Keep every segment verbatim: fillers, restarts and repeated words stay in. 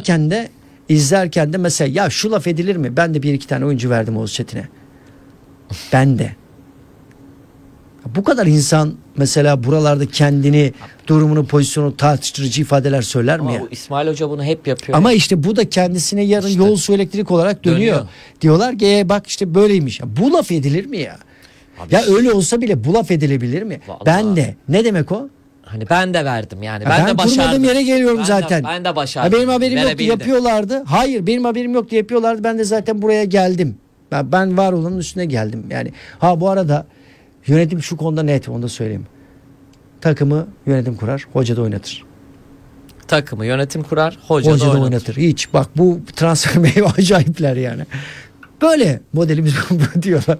izlerken de izlerken de mesela ya şu laf edilir mi? Ben de bir iki tane oyuncu verdim Oğuz Çetin'e. Ben de. Bu kadar insan mesela buralarda kendini, durumunu, pozisyonu tartıştırıcı ifadeler söyler Ama mi ya? bu İsmail Hoca bunu hep yapıyor. Ama işte bu da kendisine yarın İşte. yol su elektrik olarak dönüyor. Dönüyor. Diyorlar ki e, bak işte böyleymiş. Ya bu laf edilir mi ya? Abi Ya işte. öyle olsa bile bu laf edilebilir mi? Vallahi. Ben de. Ne demek o? Hani ben de verdim yani. Ya Ben, ben de başardım. kurmadığım yere geliyorum ben zaten. De, ben de Ha, başardım. benim haberim yoktu, Verebildim. yapıyorlardı. Hayır, benim haberim yoktu, yapıyorlardı. Ben de zaten buraya geldim. Ben, ben var olanın üstüne geldim. Yani ha bu arada yönetim şu konuda net, onu da söyleyeyim. Takımı yönetim kurar, hoca da oynatır. Takımı yönetim kurar, hoca, Hoca da da oynatır. oynatır. Hiç bak bu transfer meyve acayipler yani. Böyle modelimiz bu diyorlar.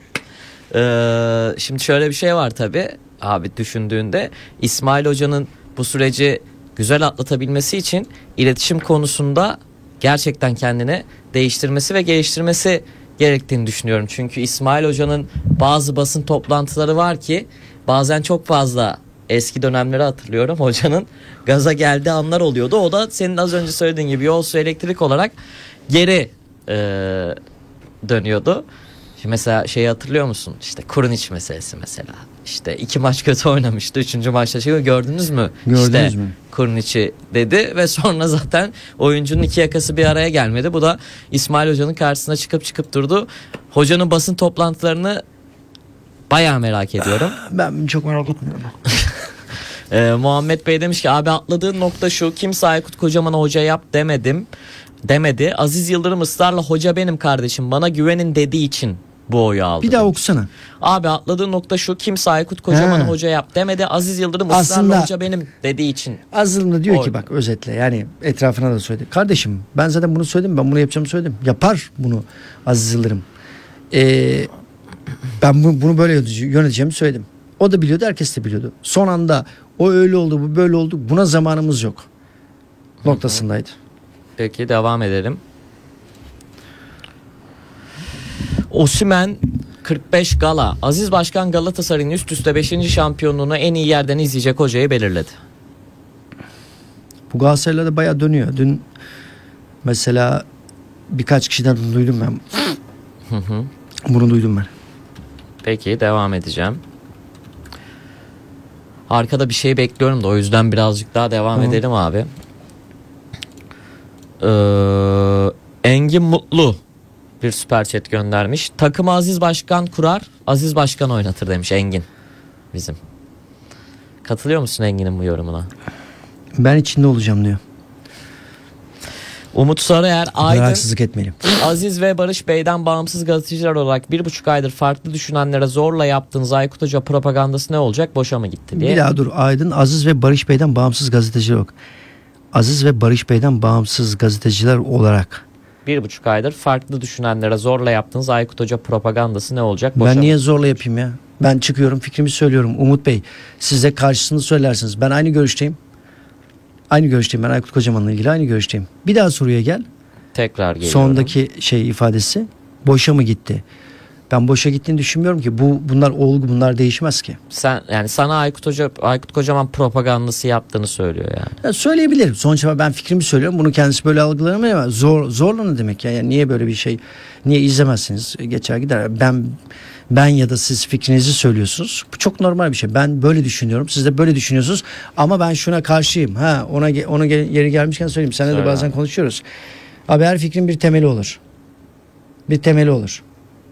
Ee, şimdi şöyle bir şey var tabii abi, düşündüğünde İsmail Hoca'nın bu süreci güzel atlatabilmesi için iletişim konusunda gerçekten kendini değiştirmesi ve geliştirmesi gerektiğini düşünüyorum. Çünkü İsmail Hoca'nın bazı basın toplantıları var ki bazen çok fazla, eski dönemleri hatırlıyorum, hocanın gaza geldiği anlar oluyordu. O da senin az önce söylediğin gibi yol su elektrik olarak geri e, dönüyordu. Şimdi mesela şeyi hatırlıyor musun? İşte Kurunic meselesi mesela. İşte iki maç kötü oynamıştı. Üçüncü maçta şey, gördünüz mü? Gördünüz işte mü? Kurinic'i dedi ve sonra zaten oyuncunun iki yakası bir araya gelmedi. Bu da İsmail Hoca'nın karşısına çıkıp çıkıp durdu. Hocanın basın toplantılarını bayağı merak ediyorum. Ben çok merak etmiyorum. Ee, Muhammed Bey demiş ki abi atladığın nokta şu: kimse Aykut Kocaman'a hoca yap demedim demedi. Aziz Yıldırım ısrarla hoca benim kardeşim, bana güvenin dediği için bu oyu aldı. Bir daha demiş. okusana. Abi atladığın nokta şu: kimse Aykut Kocaman'a He. hoca yap demedi. Aziz Yıldırım ısrarla Aslında- hoca benim dediği için. Azılımda diyor Oy. ki bak özetle, yani etrafına da söyledi. Kardeşim ben zaten bunu söyledim, ben bunu yapacağımı söyledim. Yapar bunu Aziz Yıldırım. Ee, ben bu- bunu böyle yöneteceğimi söyledim. O da biliyordu, herkes de biliyordu. Son anda o öyle oldu, bu böyle oldu, buna zamanımız yok noktasındaydı. Peki devam edelim. Osimhen kırk beş gala. Aziz Başkan Galatasaray'ın üst üste beşinci şampiyonluğunu en iyi yerden izleyecek hocayı belirledi. Bu Galatasaray'la da bayağı dönüyor. Dün mesela birkaç kişiden duydum ben. Hı hı. Bunu duydum ben. Peki devam edeceğim. Arkada bir şey bekliyorum da o yüzden birazcık daha devam Tamam. edelim abi. Ee, Engin Mutlu bir süper chat göndermiş. Takımı Aziz Başkan kurar, Aziz Başkan oynatır demiş Engin bizim. Katılıyor musun Engin'in bu yorumuna? Ben içinde olacağım diyor. Umut Sarıyer, Bu kadar Aydın, haksızlık etmeliyim. Aziz ve Barış Bey'den bağımsız gazeteciler olarak bir buçuk aydır farklı düşünenlere zorla yaptığınız Aykut Hoca propagandası ne olacak, boşa mı gitti diye. Bir daha dur. Aydın, Aziz ve Barış Bey'den bağımsız gazeteciler yok. Aziz ve Barış Bey'den bağımsız gazeteciler olarak. Bir buçuk aydır farklı düşünenlere zorla yaptığınız Aykut Hoca propagandası ne olacak, boşa Ben mı? niye zorla yapayım ya? Ben çıkıyorum, fikrimi söylüyorum. Umut Bey, siz de karşısını söylersiniz. Ben aynı görüşteyim. Aynı görüşteyim. Ben Aykut Kocaman'la ilgili aynı görüşteyim. Bir daha soruya gel. Tekrar geliyorum. Sondaki şey ifadesi boşa mı gitti? Ben boşa gittiğini düşünmüyorum ki. Bu bunlar olgu, bunlar değişmez ki. Sen yani sana Aykut Hoca, Aykut Kocaman propagandası yaptığını söylüyor yani. Ya söyleyebilirim. Sonuçta ben fikrimi söylüyorum. Bunu kendisi böyle algılamıyor ama zor, zorla ne demek ya? Yani niye böyle bir şey? Niye izlemezsiniz? Geçer gider. Ben ben ya da siz fikrinizi söylüyorsunuz. Bu çok normal bir şey. Ben böyle düşünüyorum. Siz de böyle düşünüyorsunuz. Ama ben şuna karşıyım. Ha ona ona yeri gelmişken söyleyeyim. Seninle de Söyle bazen abi. konuşuyoruz. Abi her fikrin bir temeli olur. Bir temeli olur.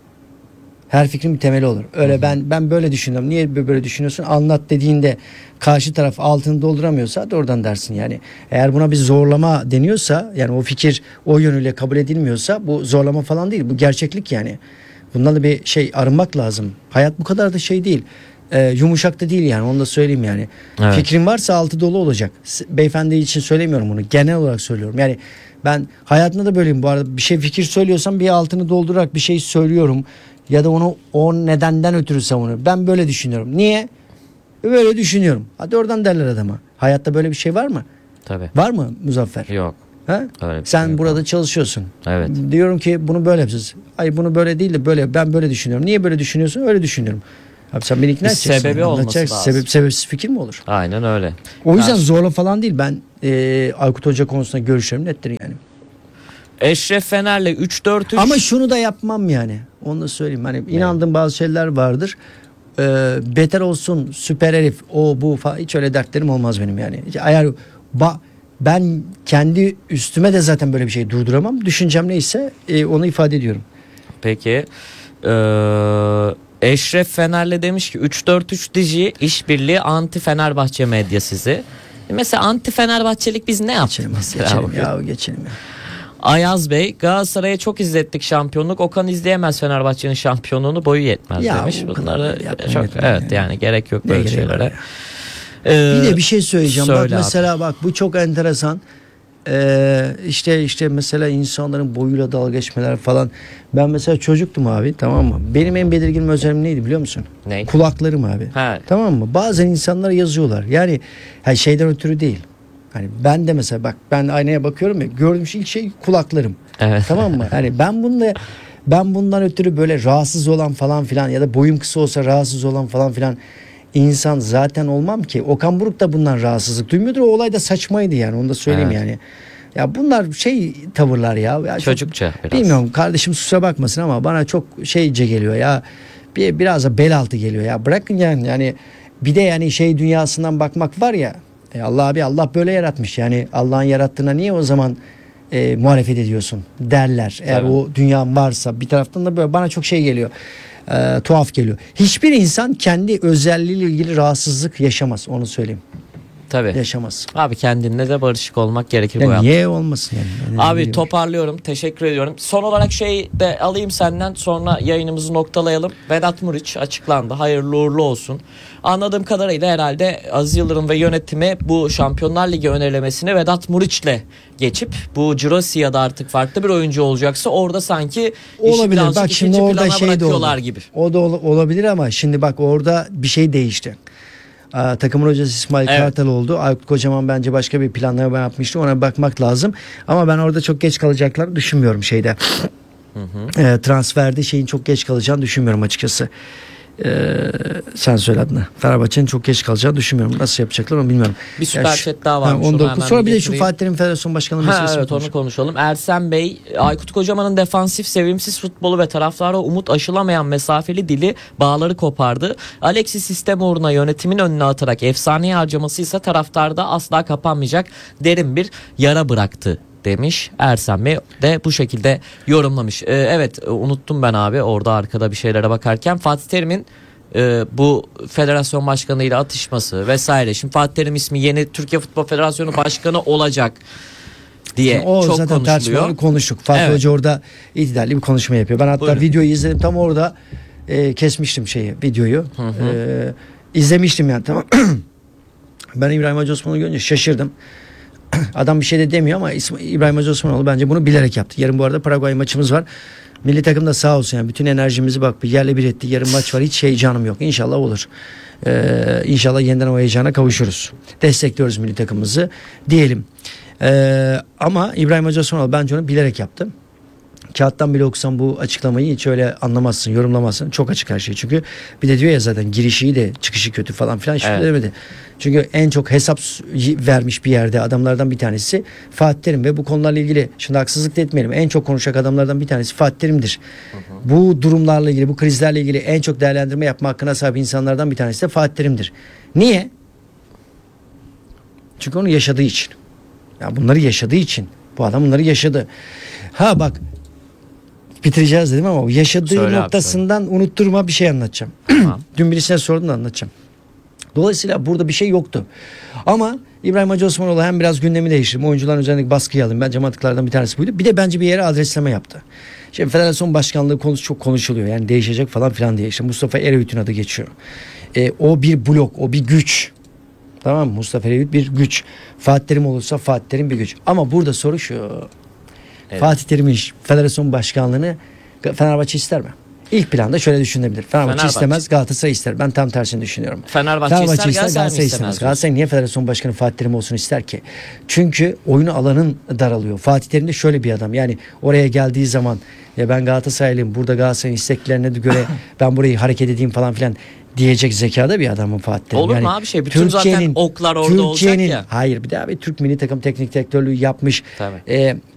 Her fikrin bir temeli olur. Öyle Hı hı. ben ben böyle düşünüyorum. Niye böyle düşünüyorsun? Anlat dediğinde karşı taraf altını dolduramıyorsa doğrudan dersin yani. Eğer buna bir zorlama deniyorsa, yani o fikir o yönüyle kabul edilmiyorsa, bu zorlama falan değil. Bu gerçeklik yani. Bundan da bir şey arınmak lazım. Hayat bu kadar da şey değil. Ee, yumuşak da değil yani, onu da söyleyeyim yani. Evet. Fikrin varsa altı dolu olacak. Beyefendi için söylemiyorum bunu. Genel olarak söylüyorum. Yani ben hayatımda da böyleyim bu arada. Bir şey fikir söylüyorsam bir altını doldurarak bir şey söylüyorum. Ya da onu o nedenden ötürü savunuyorum. Ben böyle düşünüyorum. Niye? Böyle düşünüyorum. Hadi oradan derler adama. Hayatta böyle bir şey var mı? Tabii. Var mı Muzaffer? Yok. Ha? Öyle bir Sen şey yok burada abi. çalışıyorsun. Evet. Diyorum ki bunu böyle yapacağız. Ay bunu böyle değil de böyle, ben böyle düşünüyorum. Niye böyle düşünüyorsun? Öyle düşünüyorum. Abi sen beni ikna Bir edeceksin. sebebi Yani, olması anlatacaksın. lazım. Sebep, sebepsiz fikir mi olur? Aynen öyle. O yüzden Karşı- zorla falan değil. Ben e, Aykut Hoca konusunda görüşlerim nettir yani. Eşref Fener'le üç dört üç. Ama şunu da yapmam yani. Onu da söyleyeyim. Hani inandığım bazı şeyler vardır. Ee, beter olsun, süper herif, o bu falan, hiç öyle dertlerim olmaz benim yani. Eğer ba, ben kendi üstüme de zaten böyle bir şey durduramam. Düşüncem neyse e, onu ifade ediyorum. Peki. Ee, Eşref Fener'le demiş ki üç dört üç Digi işbirliği anti Fenerbahçe medyasızı. Mesela anti Fenerbahçelik biz ne yaptık Geçelim, mesela? geçelim bugün? ya, geçelim ya. Ayaz Bey, Galatasaray'a çok izlettik şampiyonluk. Okan izleyemez Fenerbahçe'nin şampiyonluğunu, boyu yetmez Ya, demiş. bu kadar Bunları yapma, çok yapma evet yani. yani gerek yok Ne böyle gerek var şeylere. ya? Ee, Bir de bir şey söyleyeceğim. Bak söyle abi. mesela bak bu çok enteresan. Ee, işte işte mesela insanların boyuyla dalga geçmeler falan. Ben mesela çocuktum abi, tamam mı? Benim en belirgin özelliğim neydi biliyor musun? Ne? Kulaklarım abi. Ha. Tamam mı? Bazen insanlar yazıyorlar. Yani her şeyden ötürü değil. Hani ben de mesela bak, ben aynaya bakıyorum ya, gördüğüm şey, ilk şey kulaklarım. Evet. Tamam mı? Hani ben bununla ben bundan ötürü böyle rahatsız olan falan filan ya da boyum kısa olsa rahatsız olan falan filan insan zaten olmam ki. Okan Buruk da bundan rahatsızlık duymuyordur. O olay da saçmaydı yani, onu da söyleyeyim Evet. yani. Ya bunlar şey tavırlar ya. ya çok- Çocukça biraz. Bilmiyorum kardeşim, kusura bakmasın ama bana çok şeyce geliyor ya. Bir, biraz da bel altı geliyor ya. Bırakın yani, yani bir de yani şey dünyasından bakmak var ya. E Allah abi, Allah böyle yaratmış. Yani Allah'ın yarattığına niye o zaman e, muhalefet ediyorsun derler. Eğer Evet. o dünya varsa, bir taraftan da böyle bana çok şey geliyor. E, tuhaf geliyor. Hiçbir insan kendi özelliğiyle ilgili rahatsızlık yaşamaz. Onu söyleyeyim. Tabii. Yaşamaz. Abi kendinle de barışık olmak gerekir bu Yani hayatta. niye olmasın yani? Yani Abi bilmiyorum. toparlıyorum. Teşekkür ediyorum. Son olarak şey de alayım senden, sonra yayınımızı noktalayalım. Vedat Muriç açıklandı. Hayırlı uğurlu olsun. Anladığım kadarıyla herhalde Aziz Yıldırım ve yönetimi bu Şampiyonlar Ligi önerilemesini Vedat Muriç'le geçip bu Cirossi ya da artık farklı bir oyuncu olacaksa orada sanki işi Olabilir. birazcık Bak şimdi ikinci orada plana şey de bırakıyorlar olur. gibi. O da ol- olabilir ama şimdi bak orada bir şey değişti. Aa, takımın hocası İsmail Evet. Kartal oldu. Aykut Kocaman bence başka bir planlama yapmıştı. Ona bakmak lazım. Ama ben orada çok geç kalacaklarını düşünmüyorum şeyde. Ee, transferde şeyin çok geç kalacağını düşünmüyorum açıkçası. Ee, sen söyle adını. Fenerbahçe'nin çok geç kalacağını düşünmüyorum. Nasıl yapacaklar onu bilmiyorum. Bir süper şu- chat daha Ha, varmış. onu onu da oku. hemen Sonra bir de şu getireyim. Fatih Terim Federasyon Başkanı Ha, meselesini evet onu konuşalım. konuşalım. Ersen Bey, Aykut Kocaman'ın defansif, sevimsiz futbolu ve taraflara umut aşılamayan mesafeli dili bağları kopardı. Alexis sistem uğruna yönetimin önüne atarak efsaneyi harcaması ise taraftarda asla kapanmayacak derin bir yara bıraktı demiş. Ersen Bey de bu şekilde yorumlamış. Ee, evet e, unuttum ben abi orada arkada bir şeylere bakarken Fatih Terim'in e, bu federasyon başkanı ile atışması vesaire. Şimdi Fatih Terim ismi yeni Türkiye Futbol Federasyonu Başkanı olacak diye O çok zaten konuşuluyor. tartışmaları konuştuk. Fatih Evet. Hoca orada itidalli bir konuşma yapıyor. Ben hatta Buyurun. videoyu izledim, tam orada e, kesmiştim şeyi, videoyu. E, izlemiştim yani, tamam. Ben İbrahim Hacı Osman'ı görünce şaşırdım. Adam bir şey de demiyor ama İsm- İbrahim Hacı Osmanoğlu bence bunu bilerek yaptı. Yarın bu arada Paraguay maçımız var. Milli takım da sağ olsun yani, bütün enerjimizi bak bir yerle bir etti. Yarın maç var, hiç heyecanım yok. İnşallah olur. Ee, inşallah yeniden o heyecana kavuşuruz. Destekliyoruz milli takımımızı diyelim. Ee, ama İbrahim Hacı Osmanoğlu bence onu bilerek yaptı. Kağıttan bile okusan bu açıklamayı hiç öyle anlamazsın, yorumlamazsın. Çok açık her şey. Çünkü bir de diyor ya zaten, girişi de çıkışı kötü falan filan, hiç Evet. demedi. Çünkü en çok hesap vermiş bir yerde adamlardan bir tanesi Fatih Terim ve bu konularla ilgili, şimdi haksızlık da etmeyelim, en çok konuşacak adamlardan bir tanesi Fatih Terim'dir. Bu durumlarla ilgili, bu krizlerle ilgili en çok değerlendirme yapma hakkına sahip insanlardan bir tanesi de Fatih Terim'dir. Niye? Çünkü onu yaşadığı için. Ya bunları yaşadığı için. Bu adam bunları yaşadı. Ha bak, bitireceğiz dedim ama o yaşadığı Söyle abi, noktasından unutturma bir şey anlatacağım. Tamam. Dün birisine sordum da anlatacağım. Dolayısıyla burada bir şey yoktu. Ama İbrahim Hacı Osmanoğlu hem biraz gündemi değiştirdim, oyuncuların üzerindeki baskıyı alayım. Bence mantıklardan bir tanesi buydu. Bir de bence bir yere adresleme yaptı. Şimdi federasyon başkanlığı konusu çok konuşuluyor. Yani değişecek falan filan diye. İşte Mustafa Ereğüt'ün adı geçiyor. E, o bir blok, o bir güç. Tamam mı? Mustafa Ereğüt bir güç. Fatih Terim olursa Fatih Terim bir güç. Ama burada soru şu. Evet. Fatih Terim'in federasyon başkanlığını Fenerbahçe ister mi? İlk planda şöyle düşünebilir. Fenerbahçe, Fenerbahçe. istemez, Galatasaray ister. Ben tam tersini düşünüyorum. Fenerbahçe, Fenerbahçe ister, ister, Galatasaray, Galatasaray istemez. istemez. Galatasaray niye federasyon başkanı Fatih Terim olsun ister ki? Çünkü oyunu alanın daralıyor. Fatih Terim de şöyle bir adam. Yani oraya geldiği zaman ya ben Galatasaraylıyım, burada Galatasaray'ın isteklerine göre ben burayı hareket edeyim falan filan diyecek zekada bir adamın Fatih Terim. Olur mu abi şey? Bütün zaten oklar orada olacak ya. Hayır, bir daha bir Türk milli takım teknik direktörlüğü yapmış. Tabii. Ee,